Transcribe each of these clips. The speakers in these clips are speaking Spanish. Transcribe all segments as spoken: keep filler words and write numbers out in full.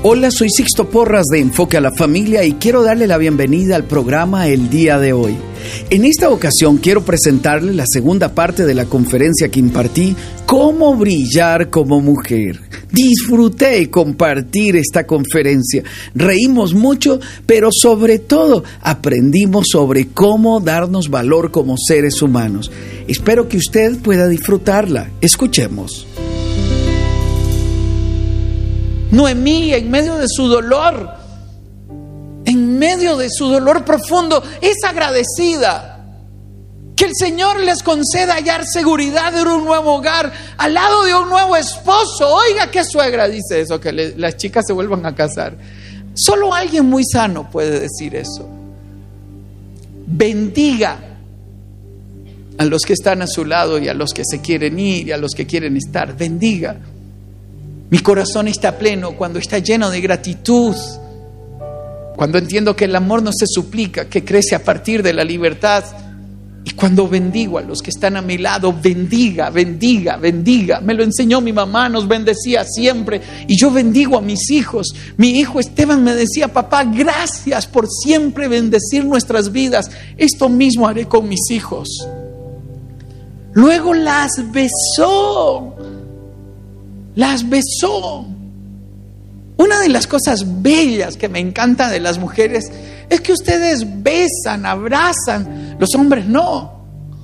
Hola, soy Sixto Porras de Enfoque a la Familia y quiero darle la bienvenida al programa el día de hoy. En esta ocasión quiero presentarle la segunda parte de la conferencia que impartí, Cómo brillar como mujer. Disfruté compartir esta conferencia, reímos mucho, pero sobre todo aprendimos sobre cómo darnos valor como seres humanos. Espero que usted pueda disfrutarla. Escuchemos. Noemí, en medio de su dolor, en medio de su dolor profundo, es agradecida. Que el Señor les conceda hallar seguridad en un nuevo hogar, al lado de un nuevo esposo. Oiga, qué suegra dice eso, que le, las chicas se vuelvan a casar. Solo alguien muy sano puede decir eso. Bendiga a los que están a su lado y a los que se quieren ir y a los que quieren estar. Bendiga. Mi corazón está pleno cuando está lleno de gratitud, cuando entiendo que el amor no se suplica, que crece a partir de la libertad, y cuando bendigo a los que están a mi lado. Bendiga, bendiga, bendiga. Me lo enseñó mi mamá, nos bendecía siempre, y yo bendigo a mis hijos. Mi hijo Esteban me decía: papá, gracias por siempre bendecir nuestras vidas. Esto mismo haré con mis hijos. Luego las besó. Las besó. Una de las cosas bellas que me encanta de las mujeres es que ustedes besan, abrazan. Los hombres no.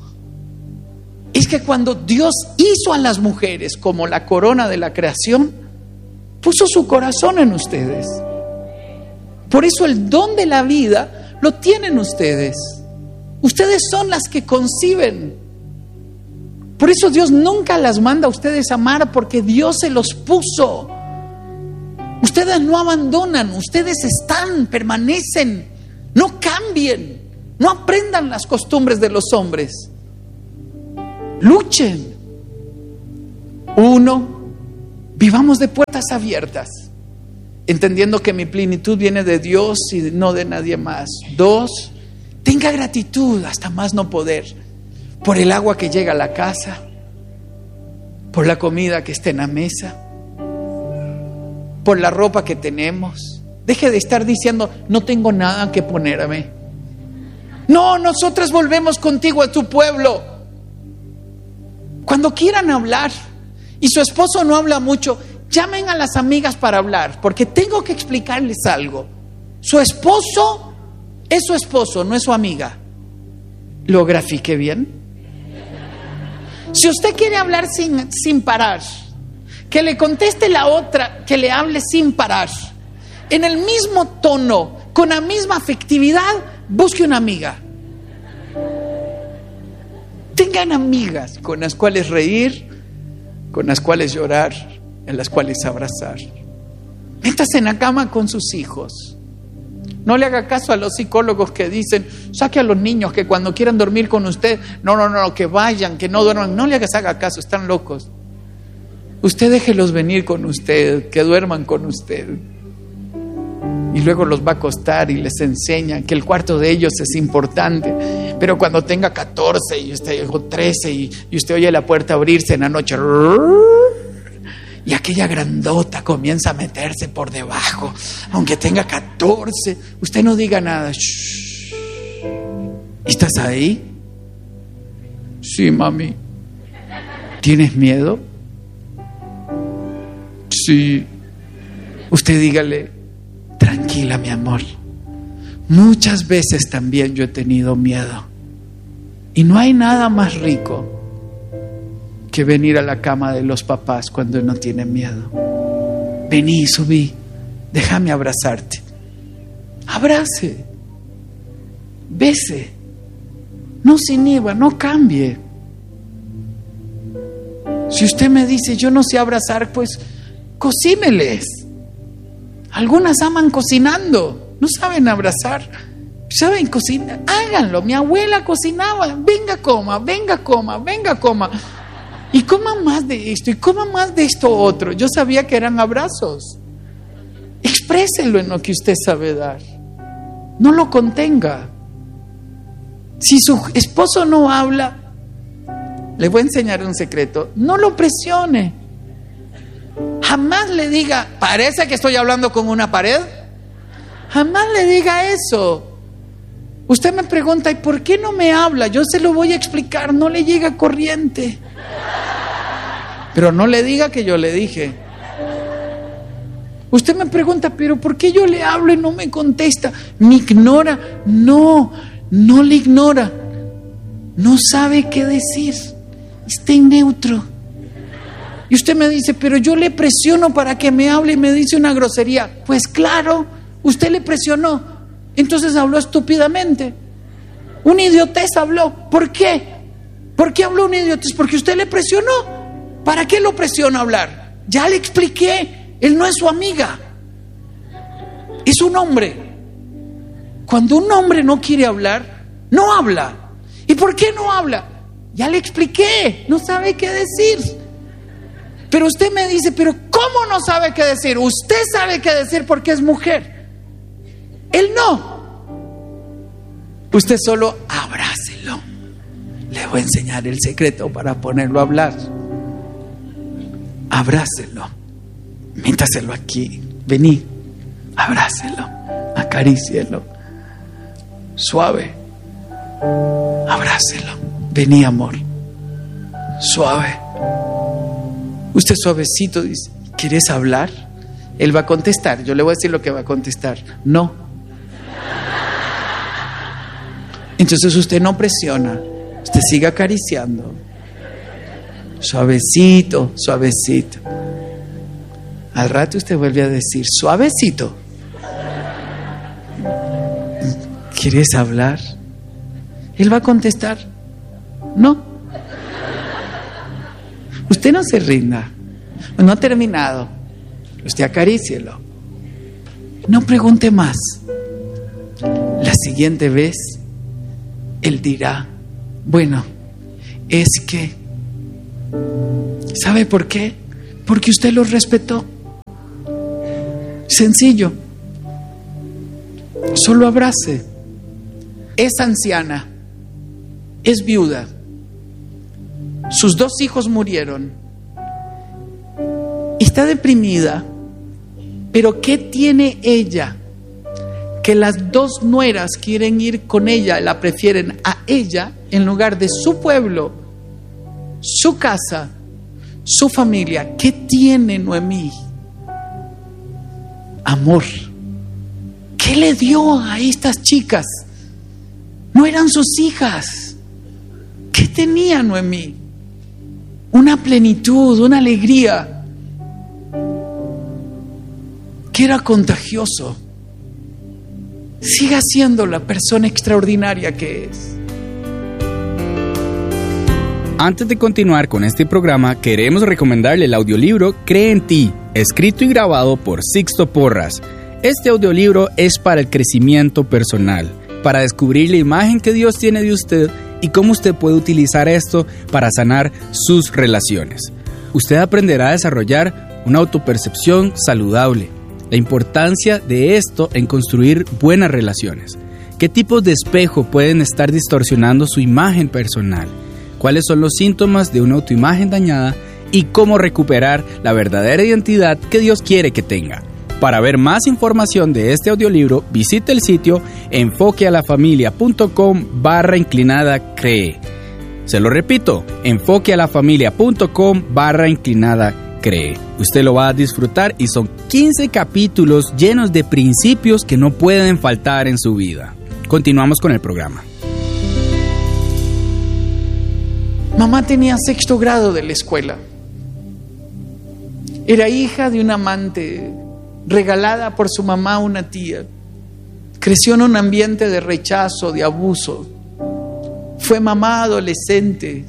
Es que cuando Dios hizo a las mujeres como la corona de la creación, puso su corazón en ustedes. Por eso el don de la vida lo tienen ustedes. Ustedes son las que conciben. Por eso Dios nunca las manda a ustedes a amar, porque Dios se los puso. Ustedes no abandonan, ustedes están, permanecen, no cambien, no aprendan las costumbres de los hombres. Luchen. Uno, vivamos de puertas abiertas, entendiendo que mi plenitud viene de Dios y no de nadie más. Dos, tenga gratitud hasta más no poder. Por el agua que llega a la casa, por la comida que está en la mesa, por la ropa que tenemos. Deje de estar diciendo: no tengo nada que ponerme. No, nosotras volvemos contigo a tu pueblo. Cuando quieran hablar y su esposo no habla mucho, llamen a las amigas para hablar, porque tengo que explicarles algo. Su esposo es su esposo, no es su amiga. ¿Lo grafiqué bien? Si usted quiere hablar sin, sin parar, que le conteste la otra, que le hable sin parar, en el mismo tono, con la misma afectividad, busque una amiga. Tengan amigas con las cuales reír, con las cuales llorar, en las cuales abrazar. Métase en la cama con sus hijos. No le haga caso a los psicólogos que dicen: saque a los niños que cuando quieran dormir con usted, no, no, no, que vayan, que no duerman. No le hagas haga caso, están locos. Usted déjelos venir con usted, que duerman con usted. Y luego los va a acostar y les enseña que el cuarto de ellos es importante. Pero cuando tenga catorce y usted o trece y, y usted oye la puerta abrirse en la noche, y aquella grandota comienza a meterse por debajo, aunque tenga catorce, usted no diga nada. Shh. ¿Estás ahí? Sí, mami. ¿Tienes miedo? Sí. Usted dígale: tranquila, mi amor. Muchas veces también yo he tenido miedo. Y no hay nada más rico que venir a la cama de los papás cuando no tienen miedo. Vení, subí, déjame abrazarte. Abrace, bese, no se inhiba, no cambie. Si usted me dice: yo no sé abrazar, pues cocíneles. Algunas aman cocinando, no saben abrazar, saben cocinar, háganlo. Mi abuela cocinaba: venga coma, venga coma, venga coma. Y coma más de esto, y coma más de esto otro. Yo sabía que eran abrazos. Expréselo en lo que usted sabe dar. No lo contenga. Si su esposo no habla, le voy a enseñar un secreto: no lo presione. Jamás le diga, parece que estoy hablando con una pared. Jamás le diga eso. Usted me pregunta, ¿y por qué no me habla? Yo se lo voy a explicar, no le llega corriente. Pero no le diga que yo le dije. Usted me pregunta, ¿pero por qué yo le hablo y no me contesta? ¿Me ignora? No, no le ignora. No sabe qué decir. Está en neutro. Y usted me dice, pero yo le presiono para que me hable y me dice una grosería. Pues claro, usted le presionó. Entonces habló estúpidamente. Un idiotez habló. ¿Por qué? ¿Por qué habló un idiotez? Porque usted le presionó. ¿Para qué lo presiona a hablar? Ya le expliqué. Él no es su amiga. Es un hombre. Cuando un hombre no quiere hablar, no habla. ¿Y por qué no habla? Ya le expliqué. No sabe qué decir. Pero usted me dice, pero ¿cómo no sabe qué decir? Usted sabe qué decir porque es mujer. Él no. Usted solo abrácelo. Le voy a enseñar el secreto para ponerlo a hablar. Abrácelo. Métaselo aquí. Vení. Abrácelo. Acarícielo. Suave. Abrácelo. Vení, amor. Suave. Usted suavecito dice, ¿quieres hablar? Él va a contestar. Yo le voy a decir lo que va a contestar. No. Entonces usted no presiona. Usted sigue acariciando. Suavecito, suavecito. Al rato usted vuelve a decir, suavecito. ¿Quieres hablar? Él va a contestar, no. Usted no se rinda. No ha terminado. Usted acarícielo. No pregunte más. La siguiente vez, él dirá, bueno, es que, ¿sabe por qué? Porque usted lo respetó. Sencillo. Solo abrace. Es anciana. Es viuda. Sus dos hijos murieron. Está deprimida. Pero ¿qué tiene ella? Que las dos nueras quieren ir con ella, la prefieren a ella en lugar de su pueblo, su casa, su familia. ¿Qué tiene Noemí? Amor. ¿Qué le dio a estas chicas? No eran sus hijas. ¿Qué tenía Noemí? Una plenitud, una alegría que era contagioso. Siga siendo la persona extraordinaria que es. Antes de continuar con este programa, queremos recomendarle el audiolibro Cree en ti, escrito y grabado por Sixto Porras. Este audiolibro es para el crecimiento personal, para descubrir la imagen que Dios tiene de usted y cómo usted puede utilizar esto para sanar sus relaciones. Usted aprenderá a desarrollar una autopercepción saludable, la importancia de esto en construir buenas relaciones, qué tipos de espejo pueden estar distorsionando su imagen personal, cuáles son los síntomas de una autoimagen dañada y cómo recuperar la verdadera identidad que Dios quiere que tenga. Para ver más información de este audiolibro, visite el sitio enfoquealafamilia.com barra inclinada cree. Se lo repito, enfoquealafamilia.com barra inclinada cree. Usted lo va a disfrutar y son quince capítulos llenos de principios que no pueden faltar en su vida. Continuamos con el programa. Mamá tenía sexto grado de la escuela. Era hija de un amante, regalada por su mamá a una tía. Creció en un ambiente de rechazo, de abuso. Fue mamá adolescente.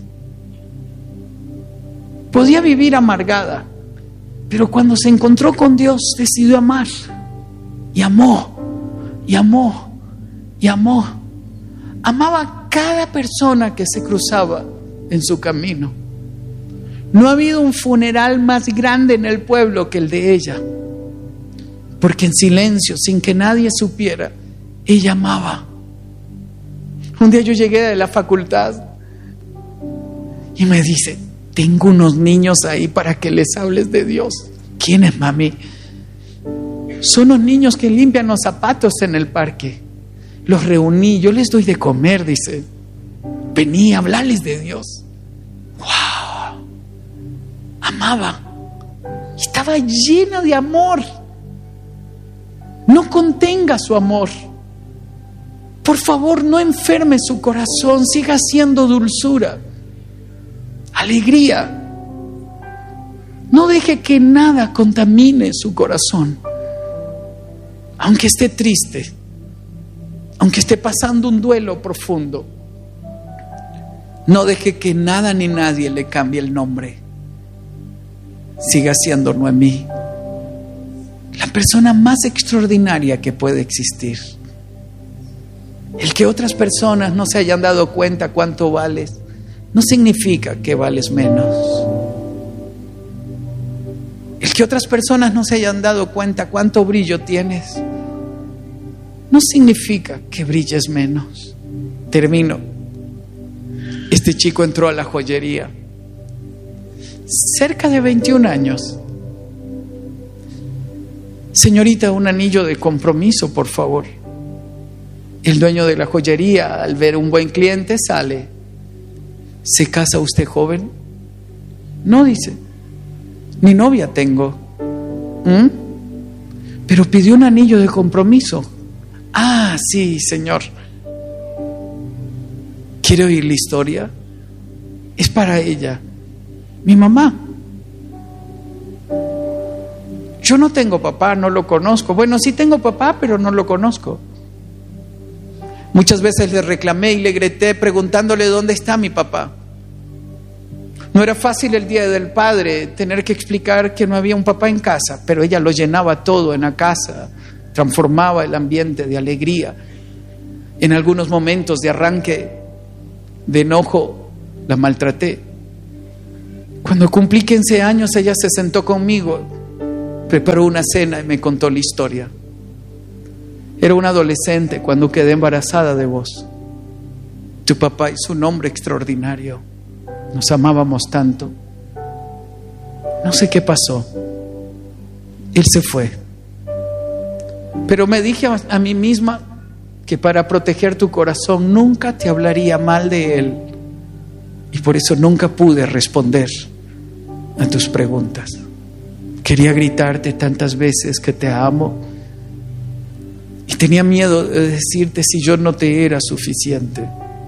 Podía vivir amargada, pero cuando se encontró con Dios decidió amar. Y amó, y amó, y amó. Amaba a cada persona que se cruzaba en su camino. No ha habido un funeral más grande en el pueblo que el de ella, porque en silencio, sin que nadie supiera, ella amaba. Un día yo llegué de la facultad y me dice, tengo unos niños ahí para que les hables de Dios. ¿Quiénes, mami? Son los niños que limpian los zapatos en el parque. Los reuní, yo les doy de comer, dice. Vení a hablarles de Dios. ¡Wow! Amaba. Estaba llena de amor. No contenga su amor. Por favor, no enferme su corazón. Siga siendo dulzura, alegría. No deje que nada contamine su corazón. Aunque esté triste, aunque esté pasando un duelo profundo, no deje que nada ni nadie le cambie el nombre. Siga siendo Noemí, la persona más extraordinaria que puede existir. El que otras personas no se hayan dado cuenta cuánto vales, no significa que vales menos. El que otras personas no se hayan dado cuenta cuánto brillo tienes, no significa que brilles menos. Termino. Este chico entró a la joyería, cerca de veintiún años. Señorita, un anillo de compromiso, por favor. El dueño de la joyería, al ver un buen cliente, sale. ¿Se casa usted joven? No, dice. Ni novia tengo. ¿Mm? Pero pidió un anillo de compromiso. Ah, sí, señor. ¿Quiere oír la historia? Es para ella, mi mamá. Yo no tengo papá, no lo conozco. Bueno, sí tengo papá, pero no lo conozco. Muchas veces le reclamé y le grité preguntándole dónde está mi papá. No era fácil el día del padre tener que explicar que no había un papá en casa, pero ella lo llenaba todo en la casa, transformaba el ambiente de alegría. En algunos momentos de arranque, de enojo, la maltraté. Cuando cumplí quince años, ella se sentó conmigo, preparó una cena y me contó la historia. Era una adolescente cuando quedé embarazada de vos. Tu papá hizo un hombre extraordinario. Nos amábamos tanto. No sé qué pasó. Él se fue. Pero me dije a, a mí misma que para proteger tu corazón nunca te hablaría mal de él. Y por eso nunca pude responder a tus preguntas. Quería gritarte tantas veces que te amo. Y tenía miedo de decirte si yo no te era suficiente.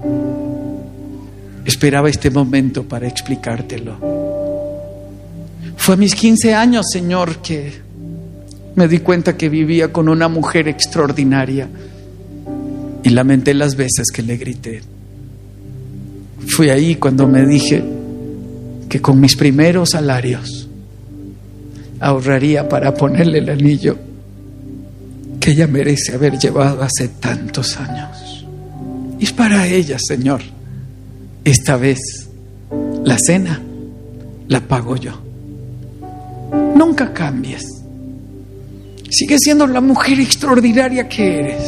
Esperaba este momento para explicártelo. Fue a mis quince años, Señor, que me di cuenta que vivía con una mujer extraordinaria y lamenté las veces que le grité. Fui ahí cuando me dije que con mis primeros salarios ahorraría para ponerle el anillo que ella merece haber llevado hace tantos años. Y es para ella, Señor. Esta vez la cena la pago yo. Nunca cambies. Sigue siendo la mujer extraordinaria que eres.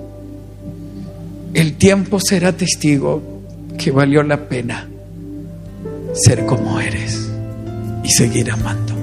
El tiempo será testigo que valió la pena ser como eres y seguir amando.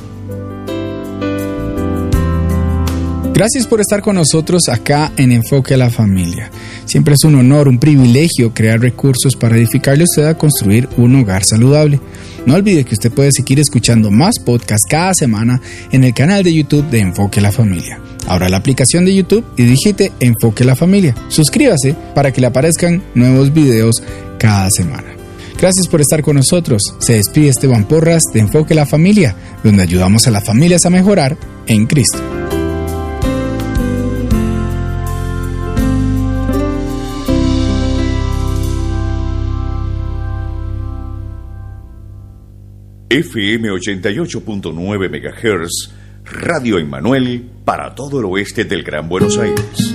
Gracias por estar con nosotros acá en Enfoque a la Familia. Siempre es un honor, un privilegio crear recursos para edificarle a usted a construir un hogar saludable. No olvide que usted puede seguir escuchando más podcasts cada semana en el canal de YouTube de Enfoque a la Familia. Abra la aplicación de YouTube y digite Enfoque a la Familia. Suscríbase para que le aparezcan nuevos videos cada semana. Gracias por estar con nosotros. Se despide Esteban Porras de Enfoque a la Familia, donde ayudamos a las familias a mejorar en Cristo. F M ochenta y ocho punto nueve megahertz, Radio Emmanuel para todo el oeste del Gran Buenos Aires.